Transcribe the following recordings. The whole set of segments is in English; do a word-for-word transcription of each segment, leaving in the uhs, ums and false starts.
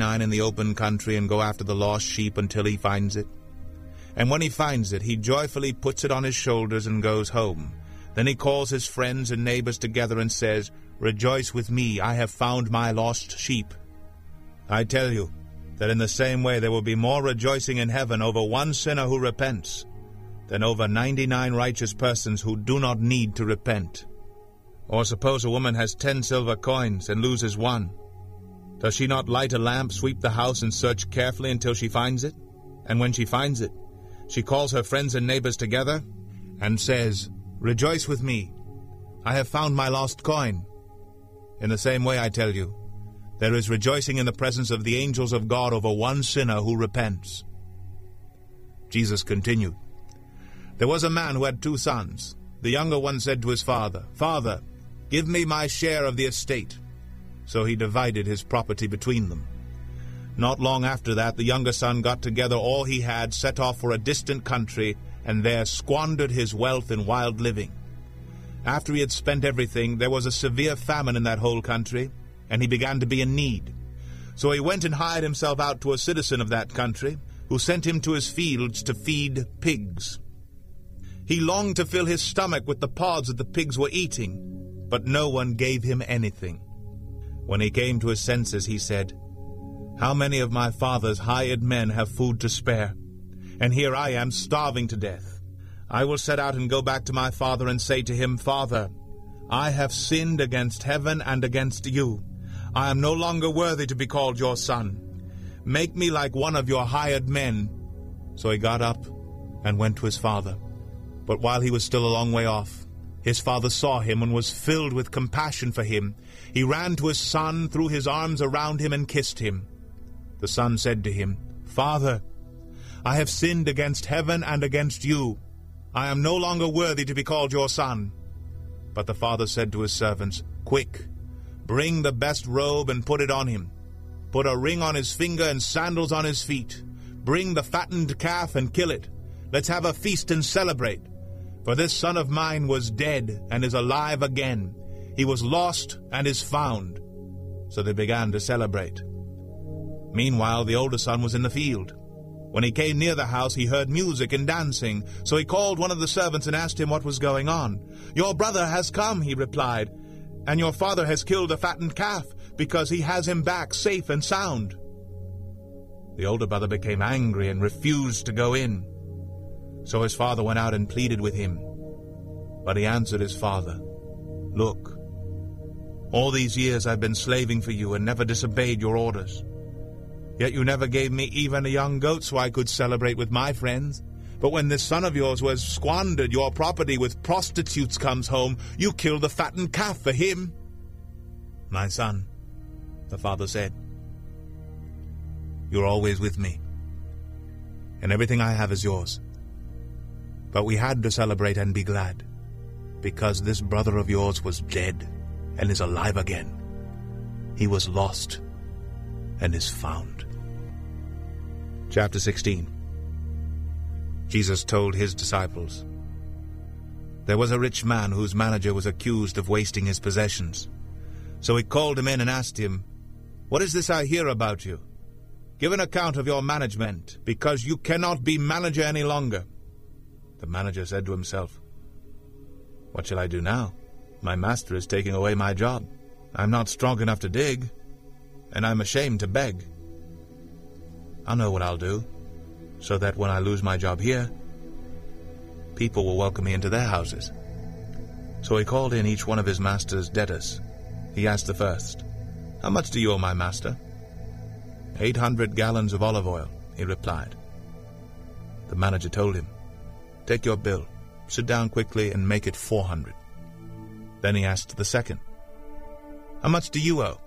ninety-nine in the open country and go after the lost sheep until he finds it. And when he finds it, he joyfully puts it on his shoulders and goes home. Then he calls his friends and neighbors together and says, "Rejoice with me, I have found my lost sheep." I tell you that in the same way there will be more rejoicing in heaven over one sinner who repents than over ninety-nine righteous persons who do not need to repent. Or suppose a woman has ten silver coins and loses one. Does she not light a lamp, sweep the house, and search carefully until she finds it? And when she finds it, she calls her friends and neighbors together and says, "Rejoice with me, I have found my lost coin." In the same way, I tell you, there is rejoicing in the presence of the angels of God over one sinner who repents. Jesus continued, "There was a man who had two sons. The younger one said to his father, 'Father, give me my share of the estate.' So he divided his property between them. Not long after that, the younger son got together all he had, set off for a distant country, and there squandered his wealth in wild living. After he had spent everything, there was a severe famine in that whole country, and he began to be in need. So he went and hired himself out to a citizen of that country, who sent him to his fields to feed pigs. He longed to fill his stomach with the pods that the pigs were eating, but no one gave him anything. When he came to his senses, he said, 'How many of my father's hired men have food to spare? And here I am starving to death. I will set out and go back to my father and say to him, Father, I have sinned against heaven and against you. I am no longer worthy to be called your son. Make me like one of your hired men.' So he got up and went to his father. But while he was still a long way off, his father saw him and was filled with compassion for him. He ran to his son, threw his arms around him, and kissed him. The son said to him, 'Father, I have sinned against heaven and against you. I am no longer worthy to be called your son.' But the father said to his servants, 'Quick, bring the best robe and put it on him. Put a ring on his finger and sandals on his feet. Bring the fattened calf and kill it. Let's have a feast and celebrate. For this son of mine was dead and is alive again. He was lost and is found.' So they began to celebrate. Meanwhile, the older son was in the field. When he came near the house, he heard music and dancing. So he called one of the servants and asked him what was going on. 'Your brother has come,' he replied, 'and your father has killed a fattened calf, because he has him back safe and sound.' The older brother became angry and refused to go in. So his father went out and pleaded with him. But he answered his father, 'Look, all these years I've been slaving for you and never disobeyed your orders. Yet you never gave me even a young goat so I could celebrate with my friends. But when this son of yours who has squandered your property with prostitutes comes home, you kill the fattened calf for him.' 'My son,' the father said, 'you're always with me, and everything I have is yours. But we had to celebrate and be glad, because this brother of yours was dead and is alive again. He was lost and is found.'" Chapter sixteen. Jesus told his disciples, "There was a rich man whose manager was accused of wasting his possessions. So he called him in and asked him, 'What is this I hear about you? Give an account of your management, because you cannot be manager any longer.' The manager said to himself, 'What shall I do now? My master is taking away my job. I'm not strong enough to dig, and I'm ashamed to beg. I'll know what I'll do, so that when I lose my job here, people will welcome me into their houses.' So he called in each one of his master's debtors. He asked the first, 'How much do you owe my master?' Eight hundred gallons of olive oil,' he replied. The manager told him, 'Take your bill, sit down quickly, and make it four hundred. Then he asked the second, 'How much do you owe?'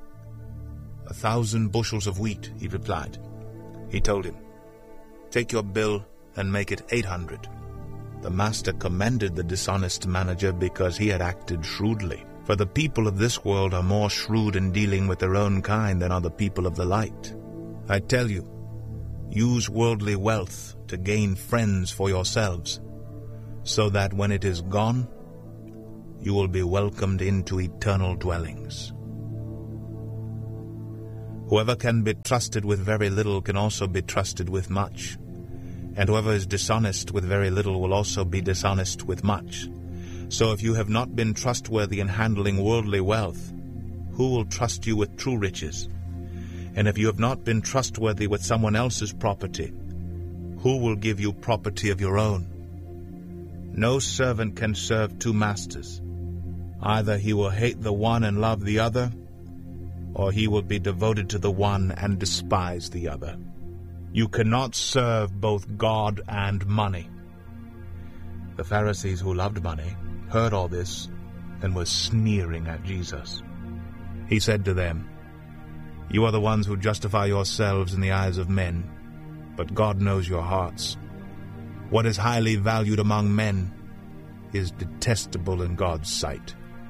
'A thousand bushels of wheat,' he replied. He told him, 'Take your bill and make it eight hundred. The master commended the dishonest manager because he had acted shrewdly. For the people of this world are more shrewd in dealing with their own kind than are the people of the light. I tell you, use worldly wealth to gain friends for yourselves, so that when it is gone, you will be welcomed into eternal dwellings.' Whoever can be trusted with very little can also be trusted with much. And whoever is dishonest with very little will also be dishonest with much. So if you have not been trustworthy in handling worldly wealth, who will trust you with true riches? And if you have not been trustworthy with someone else's property, who will give you property of your own? No servant can serve two masters. Either he will hate the one and love the other, or he will be devoted to the one and despise the other. You cannot serve both God and money. The Pharisees, who loved money, heard all this and were sneering at Jesus. He said to them, "You are the ones who justify yourselves in the eyes of men, but God knows your hearts. What is highly valued among men is detestable in God's sight."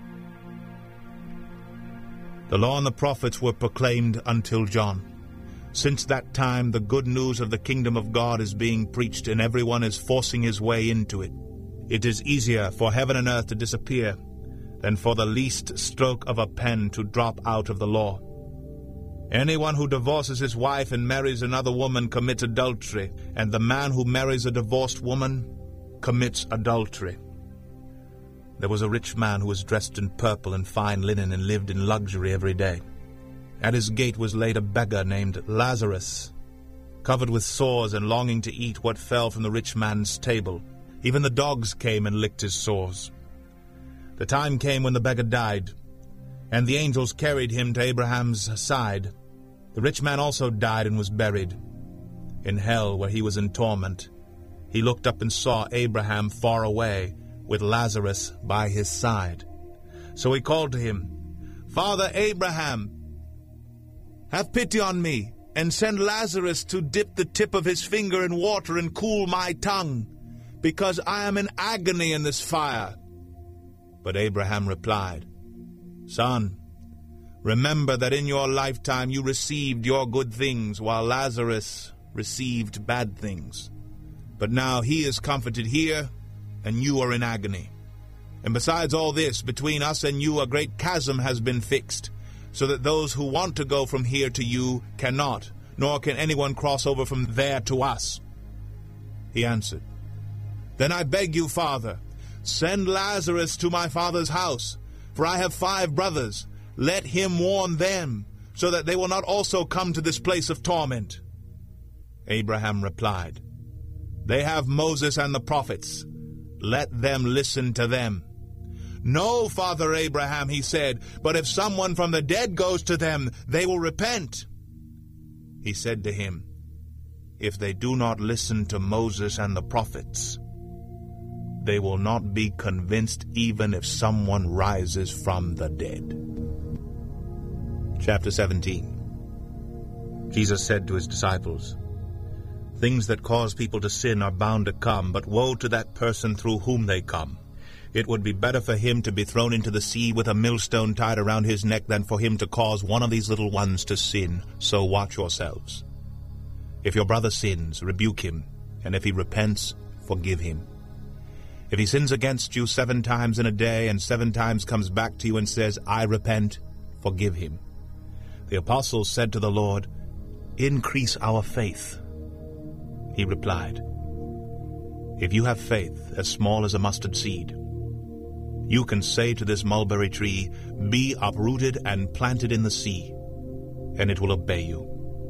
The law and the prophets were proclaimed until John. Since that time, the good news of the kingdom of God is being preached, and everyone is forcing his way into it. It is easier for heaven and earth to disappear than for the least stroke of a pen to drop out of the law. Anyone who divorces his wife and marries another woman commits adultery, and the man who marries a divorced woman commits adultery. There was a rich man who was dressed in purple and fine linen and lived in luxury every day. At his gate was laid a beggar named Lazarus, covered with sores and longing to eat what fell from the rich man's table. Even the dogs came and licked his sores. The time came when the beggar died, and the angels carried him to Abraham's side. The rich man also died and was buried. In hell, where he was in torment, he looked up and saw Abraham far away, with Lazarus by his side. So he called to him, "Father Abraham, have pity on me, and send Lazarus to dip the tip of his finger in water and cool my tongue, because I am in agony in this fire." But Abraham replied, "Son, remember that in your lifetime you received your good things, while Lazarus received bad things. But now he is comforted here, and you are in agony. And besides all this, between us and you a great chasm has been fixed, so that those who want to go from here to you cannot, nor can anyone cross over from there to us." He answered, "Then I beg you, Father, send Lazarus to my father's house, for I have five brothers. Let him warn them, so that they will not also come to this place of torment." Abraham replied, "They have Moses and the prophets. Let them listen to them." "No, Father Abraham," he said, "but if someone from the dead goes to them, they will repent." He said to him, "If they do not listen to Moses and the prophets, they will not be convinced even if someone rises from the dead." Chapter seventeen. Jesus said to his disciples, "Things that cause people to sin are bound to come, but woe to that person through whom they come. It would be better for him to be thrown into the sea with a millstone tied around his neck than for him to cause one of these little ones to sin. So watch yourselves. If your brother sins, rebuke him, and if he repents, forgive him. If he sins against you seven times in a day, and seven times comes back to you and says, 'I repent,' forgive him." The apostles said to the Lord, "Increase our faith." He replied, "If you have faith as small as a mustard seed, you can say to this mulberry tree, 'Be uprooted and planted in the sea,' and it will obey you.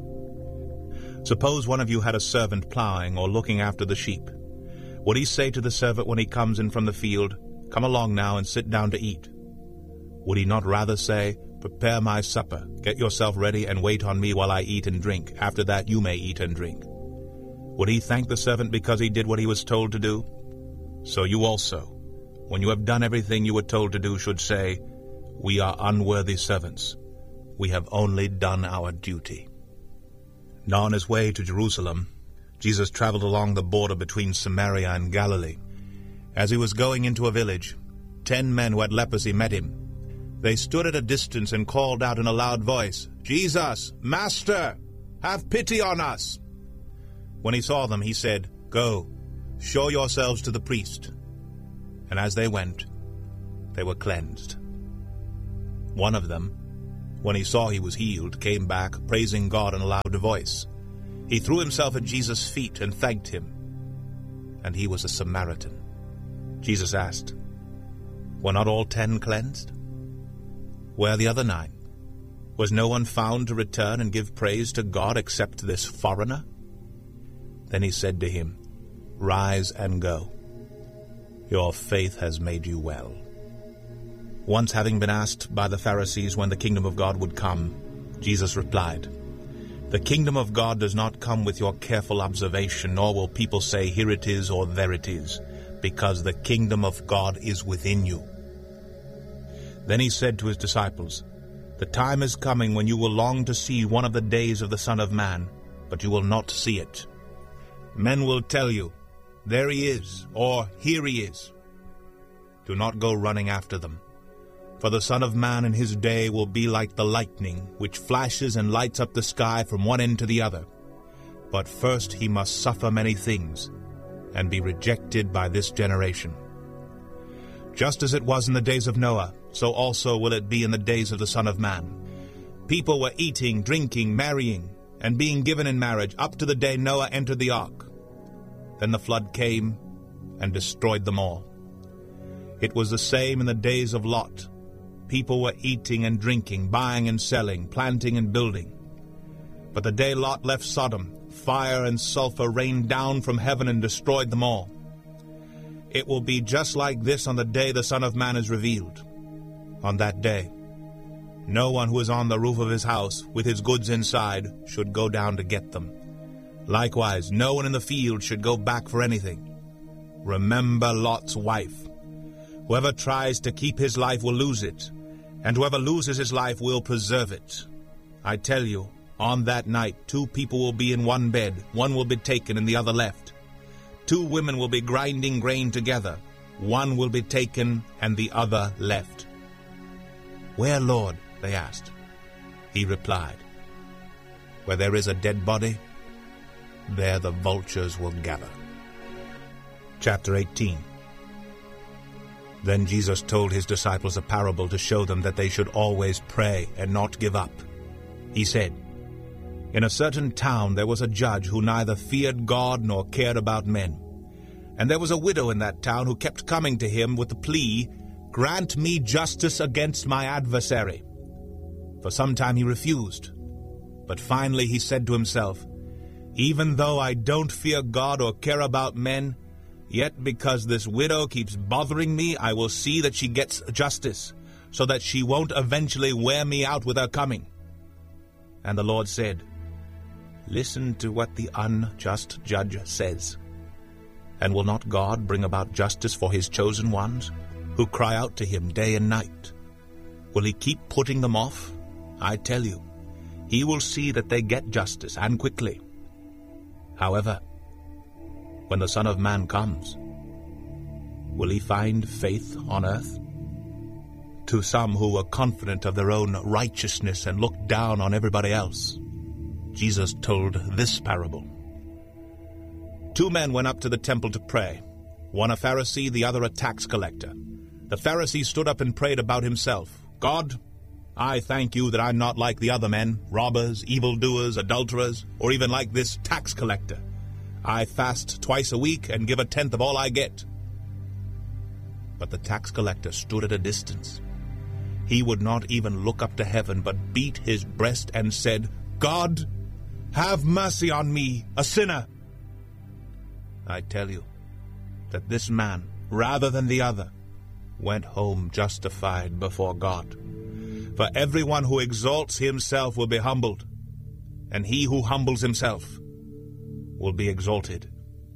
Suppose one of you had a servant plowing or looking after the sheep. Would he say to the servant when he comes in from the field, 'Come along now and sit down to eat'? Would he not rather say, 'Prepare my supper, get yourself ready, and wait on me while I eat and drink. After that you may eat and drink'? Would he thank the servant because he did what he was told to do? So you also, when you have done everything you were told to do, should say, 'We are unworthy servants. We have only done our duty.'" Now on his way to Jerusalem, Jesus traveled along the border between Samaria and Galilee. As he was going into a village, ten men who had leprosy met him. They stood at a distance and called out in a loud voice, "Jesus, Master, have pity on us." When he saw them, he said, "Go, show yourselves to the priest." And as they went, they were cleansed. One of them, when he saw he was healed, came back, praising God in a loud voice. He threw himself at Jesus' feet and thanked him. And he was a Samaritan. Jesus asked, "Were not all ten cleansed? Where are the other nine? Was no one found to return and give praise to God except this foreigner?" Then he said to him, "Rise and go. Your faith has made you well." Once having been asked by the Pharisees when the kingdom of God would come, Jesus replied, "The kingdom of God does not come with your careful observation, nor will people say, 'Here it is,' or 'There it is,' because the kingdom of God is within you." Then he said to his disciples, "The time is coming when you will long to see one of the days of the Son of Man, but you will not see it. Men will tell you, 'There he is,' or 'Here he is.' Do not go running after them. For the Son of Man in his day will be like the lightning, which flashes and lights up the sky from one end to the other. But first he must suffer many things, and be rejected by this generation. Just as it was in the days of Noah, so also will it be in the days of the Son of Man. People were eating, drinking, marrying, and being given in marriage up to the day Noah entered the ark. Then the flood came and destroyed them all. It was the same in the days of Lot. People were eating and drinking, buying and selling, planting and building. But the day Lot left Sodom, fire and sulfur rained down from heaven and destroyed them all. It will be just like this on the day the Son of Man is revealed. On that day, no one who is on the roof of his house with his goods inside should go down to get them. Likewise, no one in the field should go back for anything. Remember Lot's wife. Whoever tries to keep his life will lose it, and whoever loses his life will preserve it. I tell you, on that night two people will be in one bed, one will be taken and the other left. Two women will be grinding grain together, one will be taken and the other left." "Where, Lord?" they asked. He replied, "Where there is a dead body, there the vultures will gather." Chapter eighteen. Then Jesus told his disciples a parable to show them that they should always pray and not give up. He said, "In a certain town there was a judge who neither feared God nor cared about men. And there was a widow in that town who kept coming to him with the plea, 'Grant me justice against my adversary.' For some time he refused. But finally he said to himself, 'Even though I don't fear God or care about men, yet because this widow keeps bothering me, I will see that she gets justice, so that she won't eventually wear me out with her coming.' And the Lord said, 'Listen to what the unjust judge says. And will not God bring about justice for his chosen ones, who cry out to him day and night? Will he keep putting them off? I tell you, he will see that they get justice, and quickly. However, when the Son of Man comes, will he find faith on earth?" To some who were confident of their own righteousness and looked down on everybody else, Jesus told this parable. Two men went up to the temple to pray, one a Pharisee, the other a tax collector. The Pharisee stood up and prayed about himself, "God, I thank you that I'm not like the other men, robbers, evildoers, adulterers, or even like this tax collector. I fast twice a week and give a tenth of all I get." But the tax collector stood at a distance. He would not even look up to heaven, but beat his breast and said, "God, have mercy on me, a sinner." I tell you that this man, rather than the other, went home justified before God. For everyone who exalts himself will be humbled, and he who humbles himself will be exalted.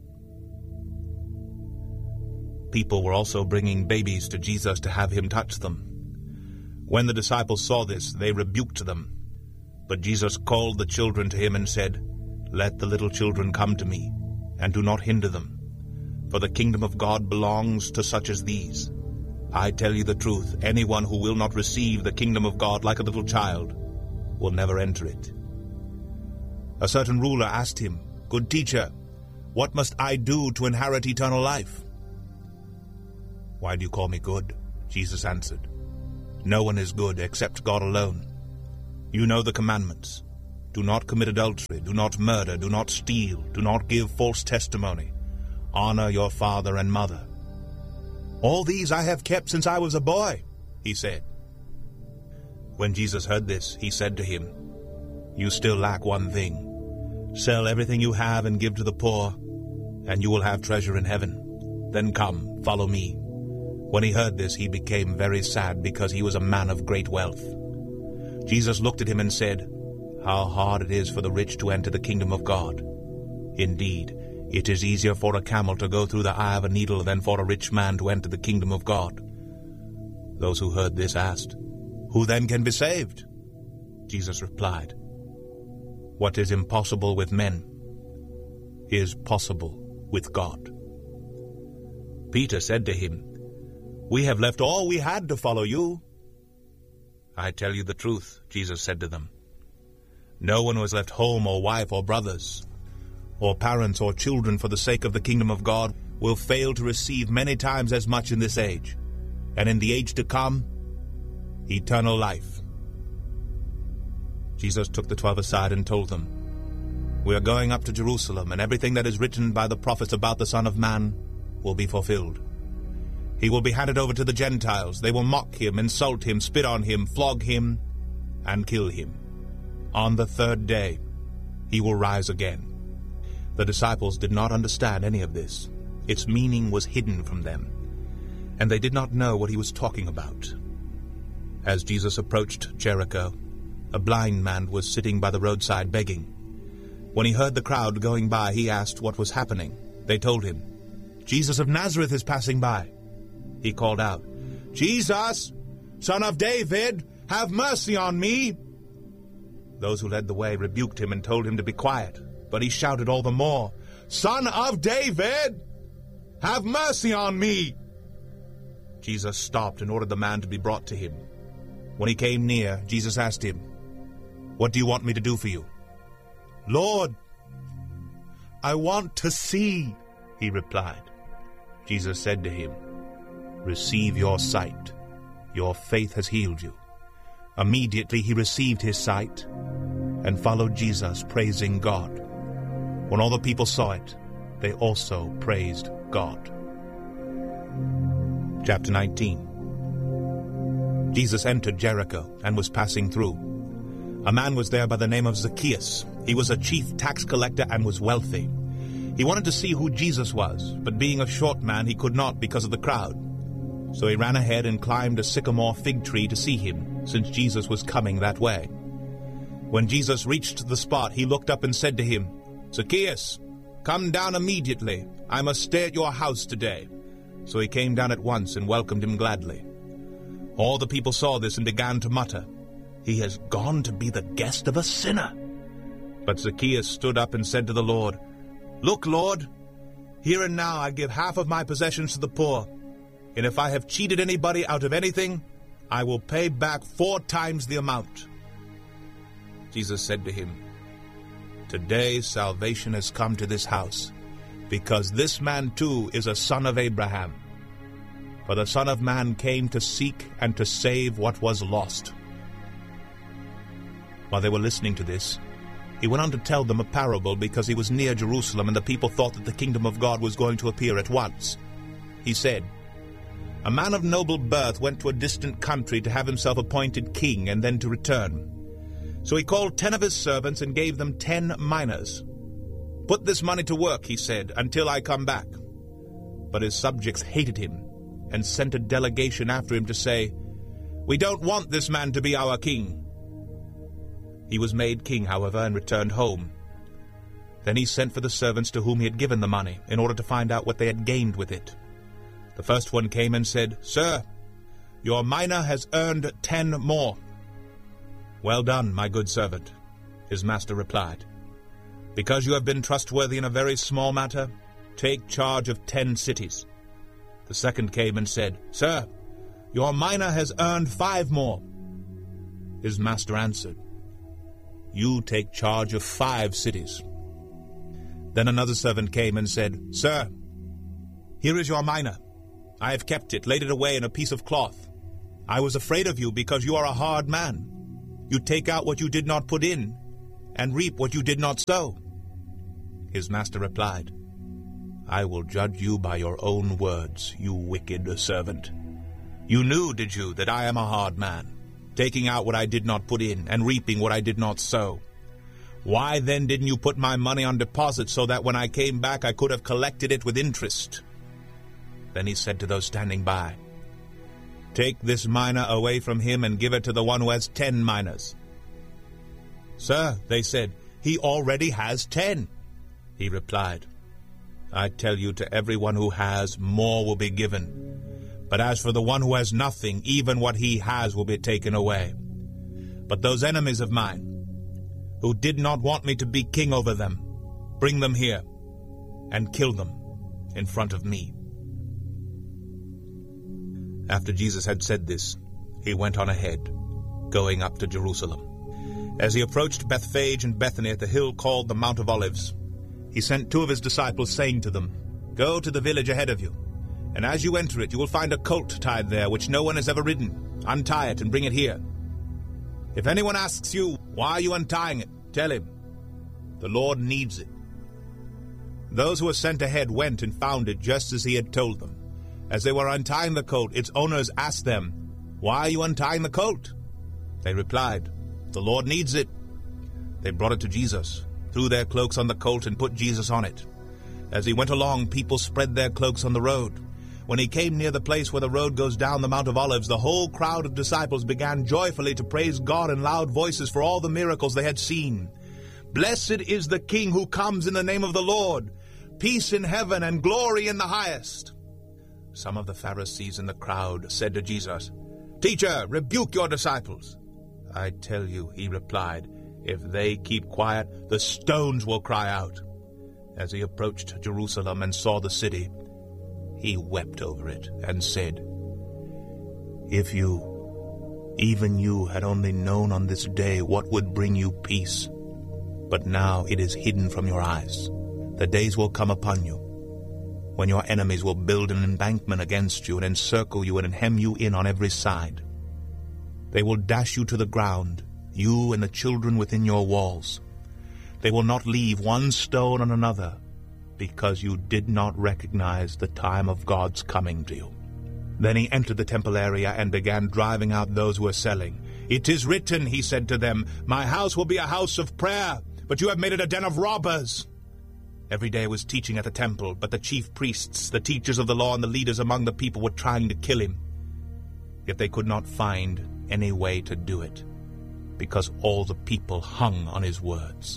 People were also bringing babies to Jesus to have him touch them. When the disciples saw this, they rebuked them. But Jesus called the children to him and said, "Let the little children come to me, and do not hinder them, for the kingdom of God belongs to such as these. I tell you the truth, anyone who will not receive the kingdom of God like a little child will never enter it." A certain ruler asked him, "Good teacher, what must I do to inherit eternal life?" "Why do you call me good?" Jesus answered. "No one is good except God alone. You know the commandments. Do not commit adultery, do not murder, do not steal, do not give false testimony. Honor your father and mother. All these I have kept since I was a boy, he said. When Jesus heard this, he said to him, You still lack one thing. Sell everything you have and give to the poor, and you will have treasure in heaven. Then come, follow me. When he heard this, he became very sad, because he was a man of great wealth. Jesus looked at him and said, How hard it is for the rich to enter the kingdom of God. Indeed, it is easier for a camel to go through the eye of a needle than for a rich man to enter the kingdom of God. Those who heard this asked, Who then can be saved? Jesus replied, What is impossible with men is possible with God. Peter said to him, We have left all we had to follow you. I tell you the truth, Jesus said to them. No one who has left home or wife or brothers, or parents or children for the sake of the kingdom of God will fail to receive many times as much in this age, and in the age to come, eternal life. Jesus took the twelve aside and told them, We are going up to Jerusalem, and everything that is written by the prophets about the Son of Man will be fulfilled. He will be handed over to the Gentiles. They will mock him, insult him, spit on him, flog him, and kill him. On the third day, he will rise again. The disciples did not understand any of this. Its meaning was hidden from them, and they did not know what he was talking about. As Jesus approached Jericho, a blind man was sitting by the roadside begging. When he heard the crowd going by, he asked what was happening. They told him, Jesus of Nazareth is passing by. He called out, Jesus, Son of David, have mercy on me. Those who led the way rebuked him and told him to be quiet, but he shouted all the more, Son of David, have mercy on me. Jesus stopped and ordered the man to be brought to him. When he came near, Jesus asked him, What do you want me to do for you? Lord, I want to see, he replied. Jesus said to him, Receive your sight. Your faith has healed you. Immediately he received his sight and followed Jesus, praising God. When all the people saw it, they also praised God. Chapter nineteen. Jesus entered Jericho and was passing through. A man was there by the name of Zacchaeus. He was a chief tax collector and was wealthy. He wanted to see who Jesus was, but being a short man, he could not because of the crowd. So he ran ahead and climbed a sycamore fig tree to see him, since Jesus was coming that way. When Jesus reached the spot, he looked up and said to him, Zacchaeus, come down immediately. I must stay at your house today. So he came down at once and welcomed him gladly. All the people saw this and began to mutter, He has gone to be the guest of a sinner. But Zacchaeus stood up and said to the Lord, Look, Lord, here and now I give half of my possessions to the poor, and if I have cheated anybody out of anything, I will pay back four times the amount. Jesus said to him, Today salvation has come to this house, because this man too is a son of Abraham. For the Son of Man came to seek and to save what was lost. While they were listening to this, he went on to tell them a parable because he was near Jerusalem and the people thought that the kingdom of God was going to appear at once. He said, A man of noble birth went to a distant country to have himself appointed king and then to return. So he called ten of his servants and gave them ten minas. Put this money to work, he said, until I come back. But his subjects hated him and sent a delegation after him to say, We don't want this man to be our king. He was made king, however, and returned home. Then he sent for the servants to whom he had given the money, in order to find out what they had gained with it. The first one came and said, Sir, your mina has earned ten more. Well done, my good servant, his master replied. Because you have been trustworthy in a very small matter, take charge of ten cities. The second came and said, Sir, your mina has earned five more. His master answered, You take charge of five cities. Then another servant came and said, Sir, here is your mina. I have kept it, laid it away in a piece of cloth. I was afraid of you because you are a hard man. You take out what you did not put in, and reap what you did not sow." His master replied, "I will judge you by your own words, you wicked servant. You knew, did you, that I am a hard man, taking out what I did not put in, and reaping what I did not sow? Why then didn't you put my money on deposit so that when I came back I could have collected it with interest?" Then he said to those standing by, "Take this mina away from him and give it to the one who has ten minas." "Sir," they said, "he already has ten." He replied, "I tell you, to everyone who has, more will be given. But as for the one who has nothing, even what he has will be taken away. But those enemies of mine, who did not want me to be king over them, bring them here and kill them in front of me." After Jesus had said this, he went on ahead, going up to Jerusalem. As he approached Bethphage and Bethany at the hill called the Mount of Olives, he sent two of his disciples, saying to them, "Go to the village ahead of you, and as you enter it you will find a colt tied there, which no one has ever ridden. Untie it and bring it here. If anyone asks you, 'Why are you untying it?' tell him, 'The Lord needs it.'" Those who were sent ahead went and found it just as he had told them. As they were untying the colt, its owners asked them, "Why are you untying the colt?" They replied, "The Lord needs it." They brought it to Jesus, threw their cloaks on the colt, and put Jesus on it. As he went along, people spread their cloaks on the road. When he came near the place where the road goes down the Mount of Olives, the whole crowd of disciples began joyfully to praise God in loud voices for all the miracles they had seen. "Blessed is the King who comes in the name of the Lord! Peace in heaven and glory in the highest!" Some of the Pharisees in the crowd said to Jesus, "Teacher, rebuke your disciples." "I tell you," he replied, "if they keep quiet, the stones will cry out." As he approached Jerusalem and saw the city, he wept over it and said, "If you, even you, had only known on this day what would bring you peace, but now it is hidden from your eyes. The days will come upon you when your enemies will build an embankment against you and encircle you and hem you in on every side. They will dash you to the ground, you and the children within your walls. They will not leave one stone on another, because you did not recognize the time of God's coming to you." Then he entered the temple area and began driving out those who were selling. "It is written," he said to them, "My house will be a house of prayer, but you have made it a den of robbers." Every day was teaching at the temple, but the chief priests, the teachers of the law, and the leaders among the people were trying to kill him. Yet they could not find any way to do it, because all the people hung on his words.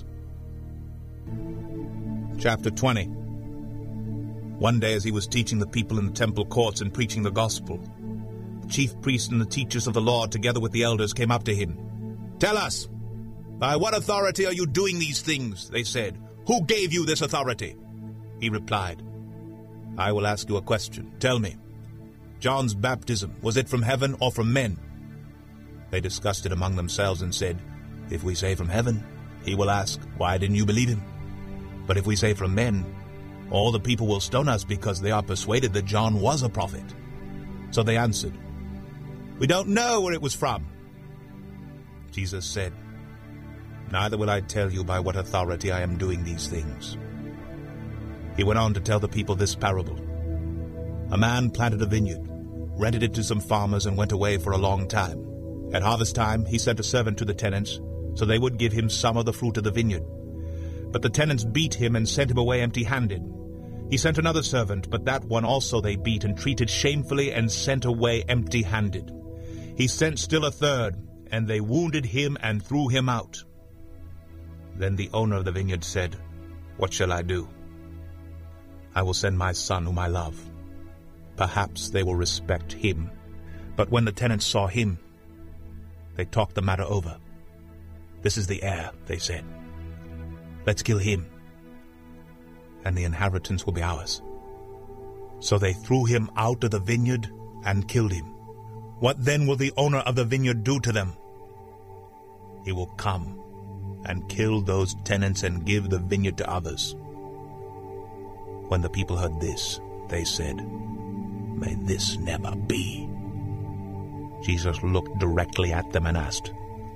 Chapter twenty. One day as he was teaching the people in the temple courts and preaching the gospel, the chief priests and the teachers of the law, together with the elders, came up to him. "Tell us, by what authority are you doing these things?" they said. "Who gave you this authority?" He replied, "I will ask you a question. Tell me, John's baptism, was it from heaven or from men?" They discussed it among themselves and said, "If we say from heaven, he will ask, 'Why didn't you believe him?' But if we say from men, all the people will stone us because they are persuaded that John was a prophet." So they answered, "We don't know where it was from." Jesus said, "Neither will I tell you by what authority I am doing these things." He went on to tell the people this parable. A man planted a vineyard, rented it to some farmers, and went away for a long time. At harvest time he sent a servant to the tenants, so they would give him some of the fruit of the vineyard. But the tenants beat him and sent him away empty-handed. He sent another servant, but that one also they beat and treated shamefully and sent away empty-handed. He sent still a third, and they wounded him and threw him out. Then the owner of the vineyard said, "What shall I do? I will send my son whom I love. Perhaps they will respect him." But when the tenants saw him, they talked the matter over. "This is the heir," they said. "Let's kill him, and the inheritance will be ours." So they threw him out of the vineyard and killed him. What then will the owner of the vineyard do to them? He will come and kill those tenants and give the vineyard to others. When the people heard this, they said, "May this never be." Jesus looked directly at them and asked,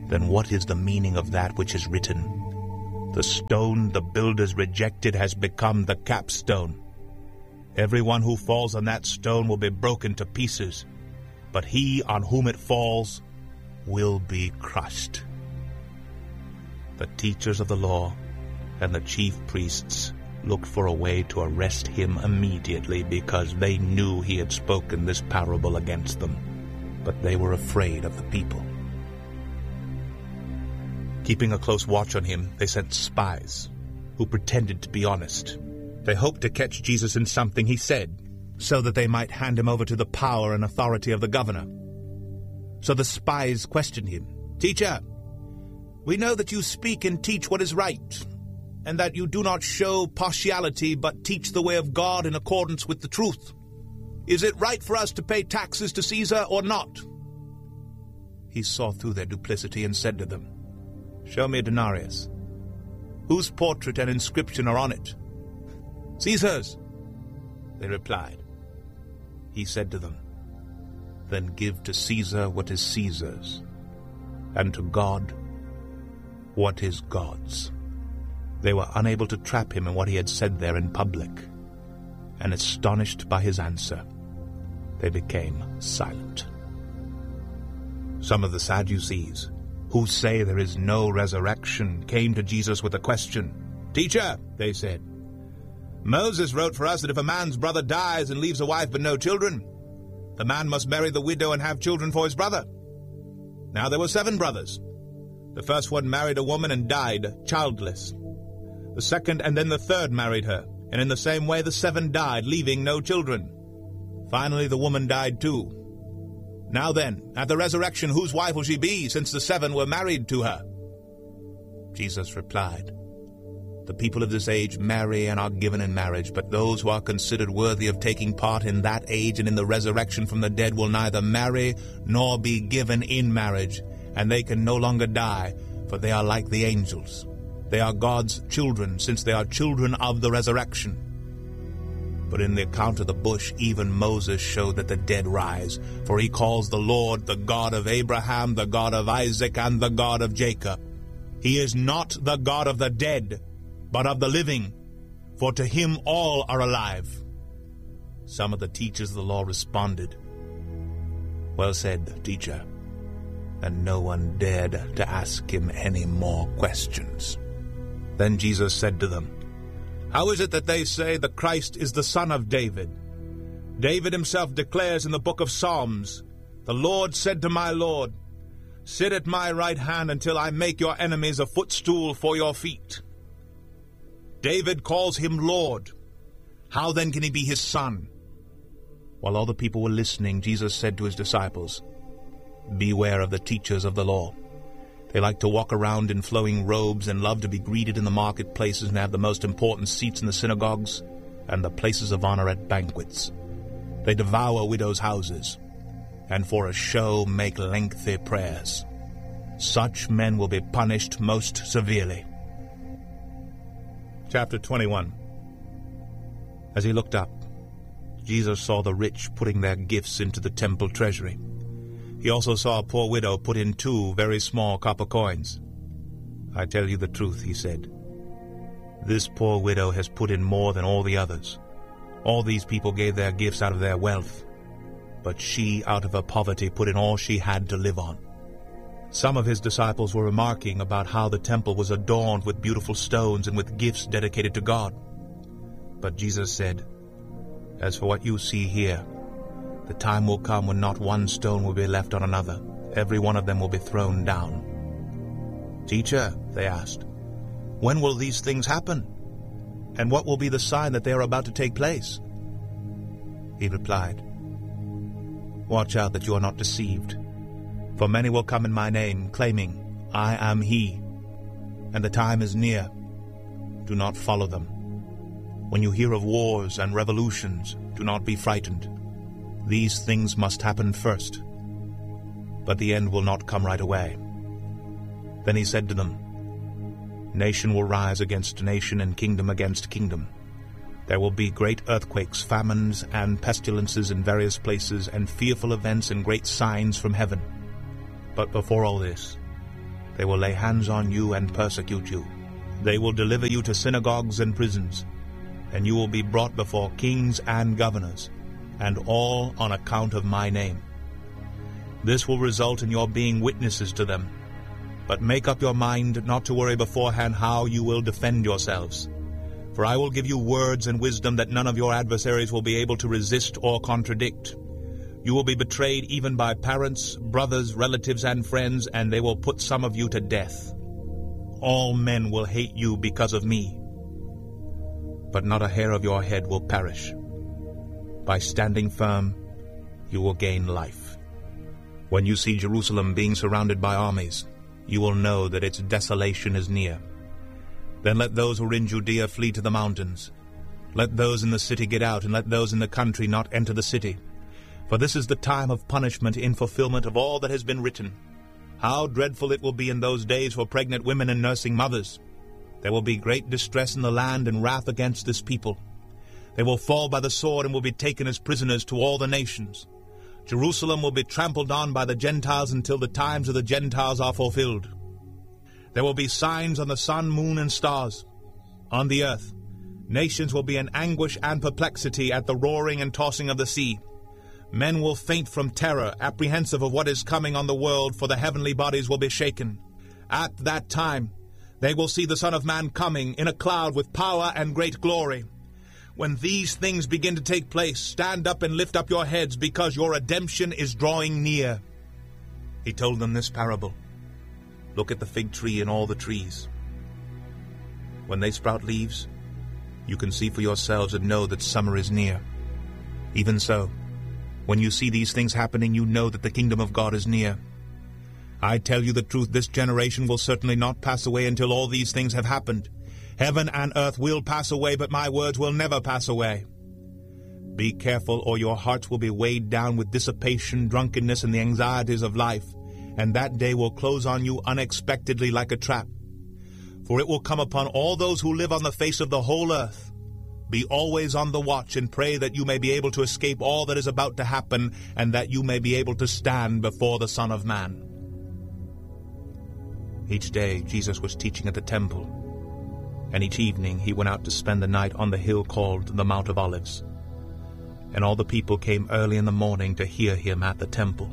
then what is the meaning of that which is written? The stone the builders rejected has become the capstone. Everyone who falls on that stone will be broken to pieces, but he on whom it falls will be crushed." The teachers of the law and the chief priests looked for a way to arrest him immediately because they knew he had spoken this parable against them, but they were afraid of the people. Keeping a close watch on him, they sent spies who pretended to be honest. They hoped to catch Jesus in something he said, so that they might hand him over to the power and authority of the governor. So the spies questioned him. "Teacher, we know that you speak and teach what is right, and that you do not show partiality but teach the way of God in accordance with the truth. Is it right for us to pay taxes to Caesar or not?" He saw through their duplicity and said to them, "Show me a denarius. Whose portrait and inscription are on it?" "Caesar's," they replied. He said to them, "Then give to Caesar what is Caesar's, and to God what is God's." They were unable to trap him in what he had said there in public, and astonished by his answer, they became silent. Some of the Sadducees, who say there is no resurrection, came to Jesus with a question. "Teacher," they said, "Moses wrote for us that if a man's brother dies and leaves a wife but no children, the man must marry the widow and have children for his brother. Now there were seven brothers. The first one married a woman and died childless. The second and then the third married her, and in the same way the seven died, leaving no children. Finally the woman died too. Now then, at the resurrection, whose wife will she be, since the seven were married to her?" Jesus replied, "The people of this age marry and are given in marriage, but those who are considered worthy of taking part in that age and in the resurrection from the dead will neither marry nor be given in marriage, and they can no longer die, for they are like the angels. They are God's children, since they are children of the resurrection. But in the account of the bush, even Moses showed that the dead rise, for he calls the Lord the God of Abraham, the God of Isaac, and the God of Jacob. He is not the God of the dead, but of the living, for to him all are alive." Some of the teachers of the law responded, "Well said, teacher," and no one dared to ask him any more questions. Then Jesus said to them, "How is it that they say the Christ is the son of David? David himself declares in the book of Psalms, 'The Lord said to my Lord, sit at my right hand until I make your enemies a footstool for your feet.' David calls him Lord. How then can he be his son?" While all the people were listening, Jesus said to his disciples, "Beware of the teachers of the law. They like to walk around in flowing robes and love to be greeted in the marketplaces and have the most important seats in the synagogues and the places of honor at banquets. They devour widows' houses, and for a show make lengthy prayers. Such men will be punished most severely." Chapter twenty-one. As he looked up, Jesus saw the rich putting their gifts into the temple treasury. He also saw a poor widow put in two very small copper coins. "I tell you the truth," he said. "This poor widow has put in more than all the others. All these people gave their gifts out of their wealth, but she, out of her poverty, put in all she had to live on." Some of his disciples were remarking about how the temple was adorned with beautiful stones and with gifts dedicated to God. But Jesus said, "As for what you see here, the time will come when not one stone will be left on another. Every one of them will be thrown down." "Teacher," they asked, "when will these things happen? And what will be the sign that they are about to take place?" He replied, "Watch out that you are not deceived. For many will come in my name, claiming, 'I am he,' and the time is near. Do not follow them. When you hear of wars and revolutions, do not be frightened. These things must happen first, but the end will not come right away." Then he said to them, "Nation will rise against nation and kingdom against kingdom. There will be great earthquakes, famines, and pestilences in various places, and fearful events and great signs from heaven. But before all this, They will lay hands on you and persecute you. They will deliver you to synagogues and prisons, and you will be brought before kings and governors, and all on account of my name. This will result in your being witnesses to them. But make up your mind not to worry beforehand how you will defend yourselves. For I will give you words and wisdom that none of your adversaries will be able to resist or contradict. You will be betrayed even by parents, brothers, relatives, and friends, and they will put some of you to death. All men will hate you because of me. But not a hair of your head will perish. By standing firm, you will gain life. When you see Jerusalem being surrounded by armies, you will know that its desolation is near. Then let those who are in Judea flee to the mountains. Let those in the city get out, and let those in the country not enter the city. For this is the time of punishment in fulfillment of all that has been written. How dreadful it will be in those days for pregnant women and nursing mothers! There will be great distress in the land and wrath against this people. They will fall by the sword and will be taken as prisoners to all the nations. Jerusalem will be trampled on by the Gentiles until the times of the Gentiles are fulfilled. There will be signs on the sun, moon, and stars. On the earth, nations will be in anguish and perplexity at the roaring and tossing of the sea. Men will faint from terror, apprehensive of what is coming on the world, for the heavenly bodies will be shaken. At that time, they will see the Son of Man coming in a cloud with power and great glory. When these things begin to take place, stand up and lift up your heads, because your redemption is drawing near. He told them this parable. Look at the fig tree and all the trees. When they sprout leaves, you can see for yourselves and know that summer is near. Even so, when you see these things happening, you know that the kingdom of God is near. I tell you the truth, this generation will certainly not pass away until all these things have happened. Heaven and earth will pass away, but my words will never pass away. Be careful, or your hearts will be weighed down with dissipation, drunkenness, and the anxieties of life, and that day will close on you unexpectedly like a trap. For it will come upon all those who live on the face of the whole earth. Be always on the watch, and pray that you may be able to escape all that is about to happen, and that you may be able to stand before the Son of Man. Each day Jesus was teaching at the temple, and each evening he went out to spend the night on the hill called the Mount of Olives. And all the people came early in the morning to hear him at the temple.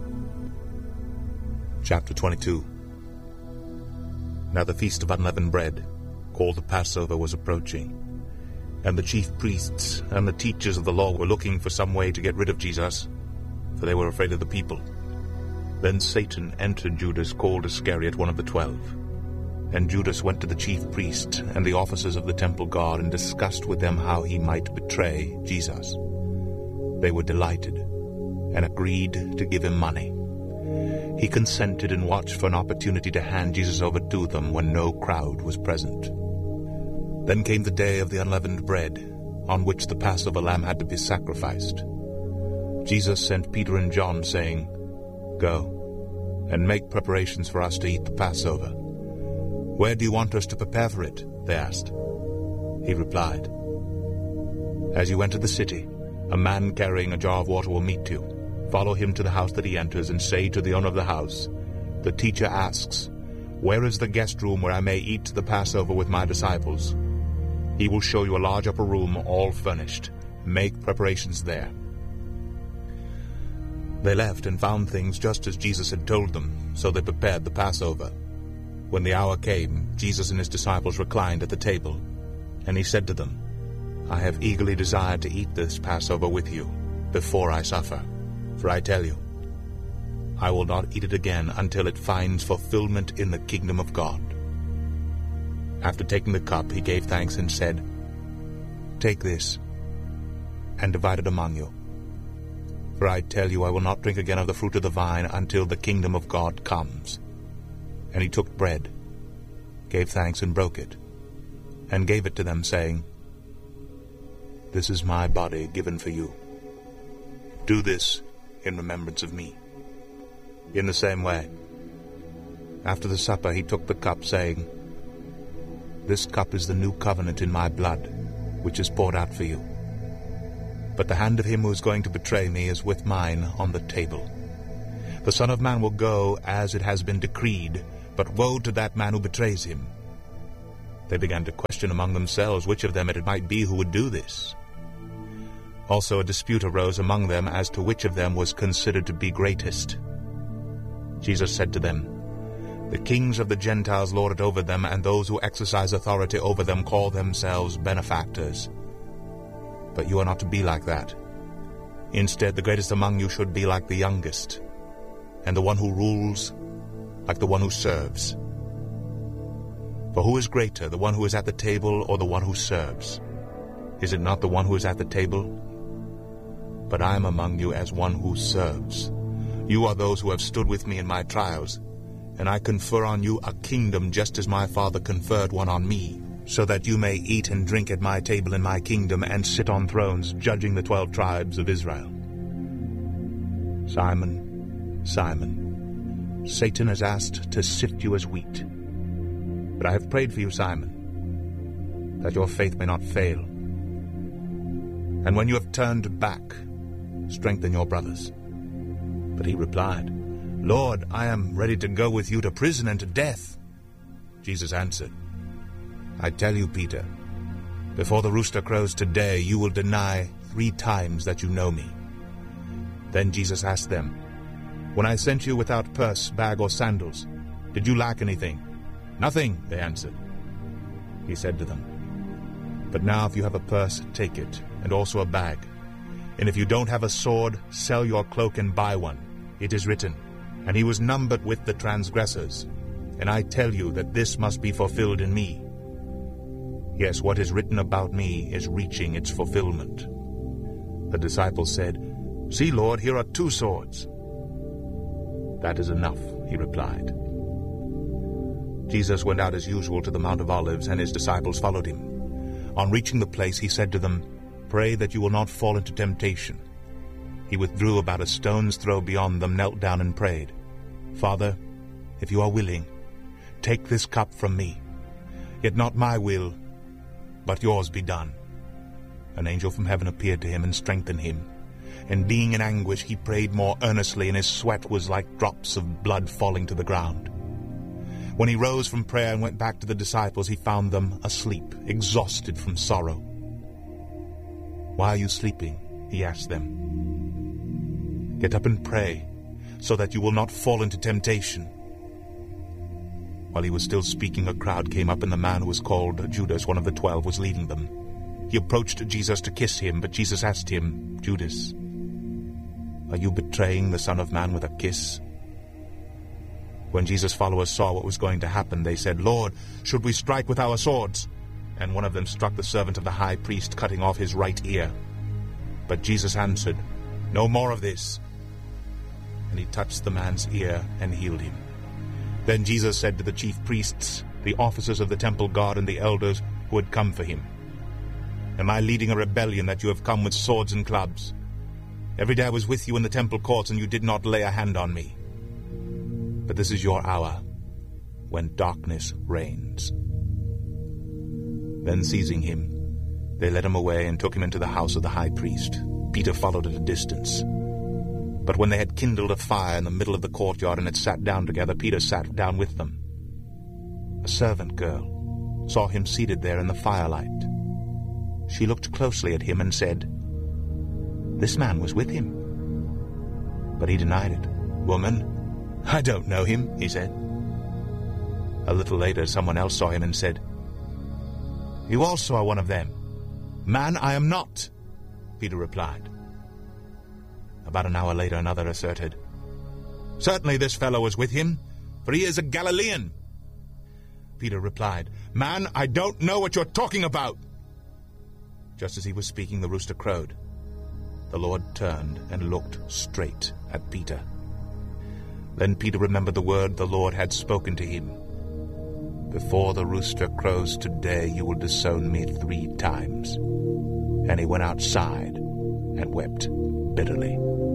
Chapter twenty-two. Now the feast of unleavened bread, called the Passover, was approaching. And the chief priests and the teachers of the law were looking for some way to get rid of Jesus, for they were afraid of the people. Then Satan entered Judas, called Iscariot, one of the twelve. And Judas went to the chief priest and the officers of the temple guard, and discussed with them how he might betray Jesus. They were delighted, and agreed to give him money. He consented and watched for an opportunity to hand Jesus over to them when no crowd was present. Then came the day of the unleavened bread, on which the Passover lamb had to be sacrificed. Jesus sent Peter and John, saying, Go, and make preparations for us to eat the Passover. Where do you want us to prepare for it? They asked. He replied, As you enter the city, a man carrying a jar of water will meet you. Follow him to the house that he enters, and say to the owner of the house, The teacher asks, Where is the guest room where I may eat the Passover with my disciples? He will show you a large upper room, all furnished. Make preparations there. They left and found things just as Jesus had told them, so they prepared the Passover. When the hour came, Jesus and his disciples reclined at the table, and he said to them, I have eagerly desired to eat this Passover with you before I suffer. For I tell you, I will not eat it again until it finds fulfillment in the kingdom of God. After taking the cup, he gave thanks and said, Take this, and divide it among you. For I tell you, I will not drink again of the fruit of the vine until the kingdom of God comes. And he took bread, gave thanks and broke it, and gave it to them, saying, This is my body given for you. Do this in remembrance of me. In the same way, after the supper, he took the cup, saying, This cup is the new covenant in my blood, which is poured out for you. But the hand of him who is going to betray me is with mine on the table. The Son of Man will go as it has been decreed, but woe to that man who betrays him." They began to question among themselves which of them it might be who would do this. Also a dispute arose among them as to which of them was considered to be greatest. Jesus said to them, "The kings of the Gentiles lord it over them, and those who exercise authority over them call themselves benefactors. But you are not to be like that. Instead, the greatest among you should be like the youngest, and the one who rules like the one who serves. For who is greater, the one who is at the table or the one who serves? Is it not the one who is at the table? But I am among you as one who serves. You are those who have stood with me in my trials, and I confer on you a kingdom just as my Father conferred one on me, so that you may eat and drink at my table in my kingdom and sit on thrones judging the twelve tribes of Israel. Simon, Simon, Satan has asked to sift you as wheat. But I have prayed for you, Simon, that your faith may not fail. And when you have turned back, strengthen your brothers." But he replied, "Lord, I am ready to go with you to prison and to death." Jesus answered, "I tell you, Peter, before the rooster crows today, you will deny three times that you know me." Then Jesus asked them, "When I sent you without purse, bag, or sandals, did you lack anything?" "Nothing," they answered. He said to them, "But now if you have a purse, take it, and also a bag. And if you don't have a sword, sell your cloak and buy one. It is written, 'And he was numbered with the transgressors.' And I tell you that this must be fulfilled in me." Yes, what is written about me is reaching its fulfillment. The disciples said, "See, Lord, here are two swords." "That is enough," he replied. Jesus went out as usual to the Mount of Olives, and his disciples followed him. On reaching the place, he said to them, "Pray that you will not fall into temptation." He withdrew about a stone's throw beyond them, knelt down and prayed, "Father, if you are willing, take this cup from me. Yet not my will, but yours be done." An angel from heaven appeared to him and strengthened him. And being in anguish, he prayed more earnestly, and his sweat was like drops of blood falling to the ground. When he rose from prayer and went back to the disciples, he found them asleep, exhausted from sorrow. "Why are you sleeping?" he asked them. "Get up and pray, so that you will not fall into temptation." While he was still speaking, a crowd came up, and the man who was called Judas, one of the twelve, was leading them. He approached Jesus to kiss him, but Jesus asked him, "Judas, are you betraying the Son of Man with a kiss?" When Jesus' followers saw what was going to happen, they said, "Lord, should we strike with our swords?" And one of them struck the servant of the high priest, cutting off his right ear. But Jesus answered, "No more of this." And he touched the man's ear and healed him. Then Jesus said to the chief priests, the officers of the temple guard, and the elders who had come for him, "Am I leading a rebellion that you have come with swords and clubs? Every day I was with you in the temple courts, and you did not lay a hand on me. But this is your hour, when darkness reigns." Then seizing him, they led him away and took him into the house of the high priest. Peter followed at a distance. But when they had kindled a fire in the middle of the courtyard and had sat down together, Peter sat down with them. A servant girl saw him seated there in the firelight. She looked closely at him and said, "This man was with him." But he denied it. "Woman, I don't know him," he said. A little later, someone else saw him and said, "You also are one of them." "Man, I am not," Peter replied. About an hour later, another asserted, "Certainly this fellow was with him, for he is a Galilean." Peter replied, "Man, I don't know what you're talking about." Just as he was speaking, the rooster crowed. The Lord turned and looked straight at Peter. Then Peter remembered the word the Lord had spoken to him. "Before the rooster crows today, you will disown me three times." And he went outside and wept bitterly.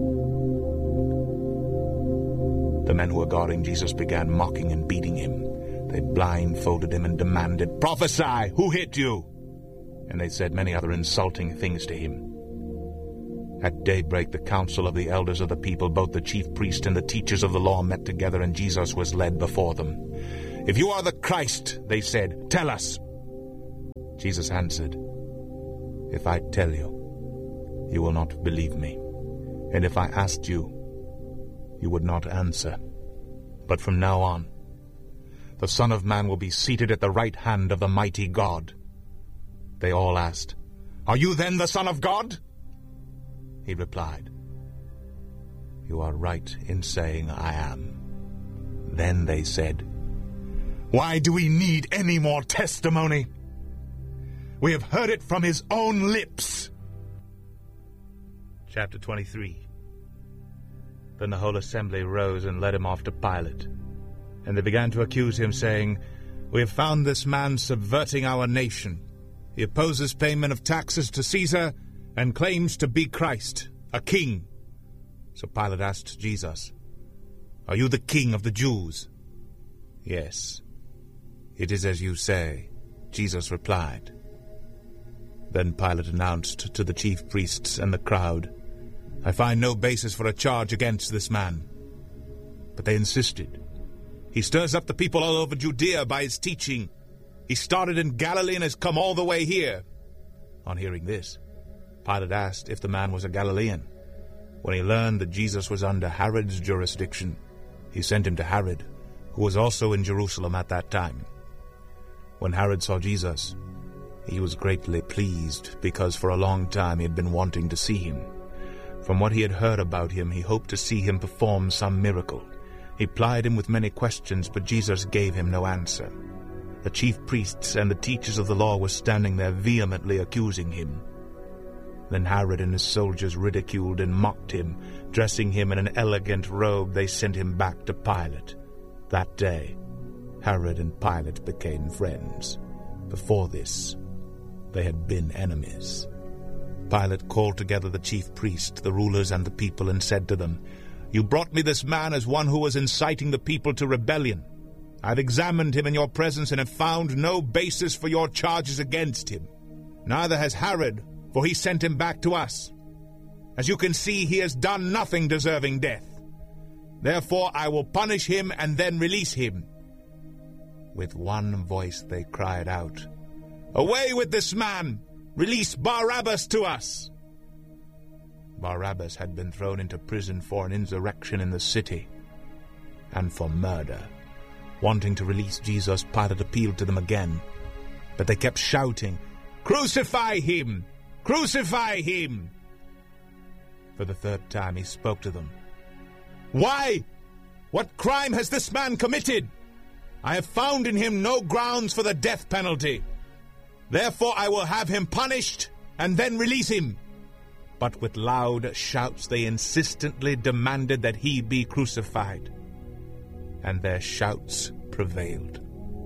The men who were guarding Jesus began mocking and beating him. They blindfolded him and demanded, "Prophesy! Who hit you?" And they said many other insulting things to him. At daybreak the council of the elders of the people, both the chief priest and the teachers of the law, met together, and Jesus was led before them. "If you are the Christ," they said, "tell us." Jesus answered, "If I tell you, you will not believe me. And if I asked you, you would not answer. But from now on, the Son of Man will be seated at the right hand of the mighty God." They all asked, "Are you then the Son of God?" He replied, "You are right in saying I am." Then they said, "Why do we need any more testimony? We have heard it from his own lips." Chapter twenty-three. Then the whole assembly rose and led him off to Pilate. And they began to accuse him, saying, "We have found this man subverting our nation. He opposes payment of taxes to Caesar and claims to be Christ, a king." So Pilate asked Jesus, "Are you the king of the Jews?" "Yes, it is as you say," Jesus replied. Then Pilate announced to the chief priests and the crowd, "I find no basis for a charge against this man." But they insisted. "He stirs up the people all over Judea by his teaching. He started in Galilee and has come all the way here." On hearing this, Pilate asked if the man was a Galilean. When he learned that Jesus was under Herod's jurisdiction, he sent him to Herod, who was also in Jerusalem at that time. When Herod saw Jesus, he was greatly pleased, because for a long time he had been wanting to see him. From what he had heard about him, he hoped to see him perform some miracle. He plied him with many questions, but Jesus gave him no answer. The chief priests and the teachers of the law were standing there vehemently accusing him. Then Herod and his soldiers ridiculed and mocked him. Dressing him in an elegant robe, they sent him back to Pilate. That day, Herod and Pilate became friends. Before this, they had been enemies. Pilate called together the chief priests, the rulers, and the people, and said to them, "You brought me this man as one who was inciting the people to rebellion. I have examined him in your presence and have found no basis for your charges against him. Neither has Herod, for he sent him back to us. As you can see, he has done nothing deserving death. Therefore I will punish him and then release him." With one voice they cried out, "Away with this man! Release Barabbas to us!" Barabbas had been thrown into prison for an insurrection in the city and for murder. Wanting to release Jesus, Pilate appealed to them again, but they kept shouting, "Crucify him! Crucify him!" For the third time he spoke to them. "Why? What crime has this man committed? I have found in him no grounds for the death penalty. Therefore I will have him punished and then release him." But with loud shouts they insistently demanded that he be crucified, and their shouts prevailed.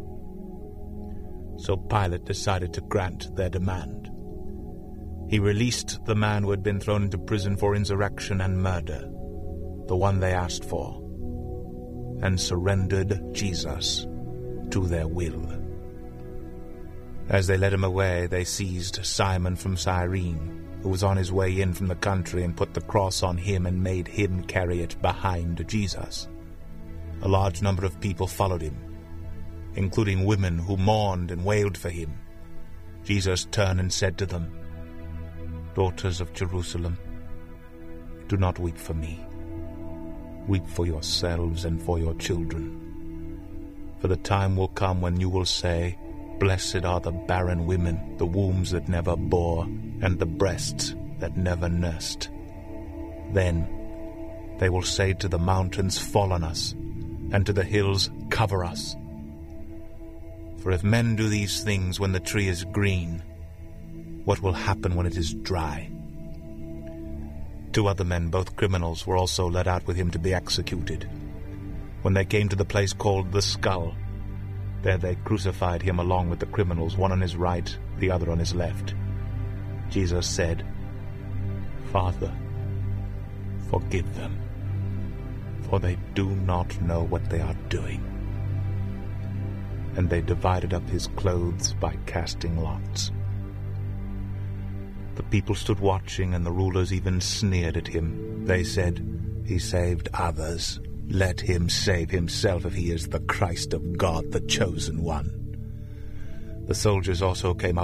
So Pilate decided to grant their demand. He released the man who had been thrown into prison for insurrection and murder, the one they asked for, and surrendered Jesus to their will. As they led him away, they seized Simon from Cyrene, who was on his way in from the country, and put the cross on him and made him carry it behind Jesus. A large number of people followed him, including women who mourned and wailed for him. Jesus turned and said to them, "Daughters of Jerusalem, do not weep for me. Weep for yourselves and for your children. For the time will come when you will say, 'Blessed are the barren women, the wombs that never bore, and the breasts that never nursed.' Then they will say to the mountains, 'Fall on us,' and to the hills, 'Cover us.' For if men do these things when the tree is green, what will happen when it is dry?" Two other men, both criminals, were also led out with him to be executed. When they came to the place called the Skull, there they crucified him along with the criminals, one on his right, the other on his left. Jesus said, "Father, forgive them, for they do not know what they are doing." And they divided up his clothes by casting lots. The people stood watching, and the rulers even sneered at him. They said, "He saved others. Let him save himself if he is the Christ of God, the chosen one." The soldiers also came up